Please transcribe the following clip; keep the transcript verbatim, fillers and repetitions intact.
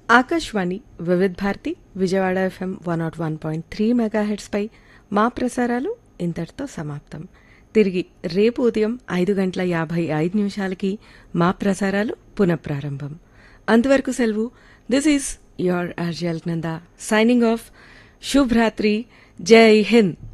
ఆకాశవాణి వివిధ Bharati Vijayawada FM one not one point three మెగాహెట్స్పై మా ప్రసారాలు ఇంతటితో సమాప్తం. తిరిగి రేపు ఉదయం ఐదు గంటల యాభై ఐదు నిమిషాలకి మా ప్రసారాలు పునఃప్రారంభం. అంతవరకు సెలవు. This is your RJ Alaknanda signing off. శుభరాత్రి. జై హింద్.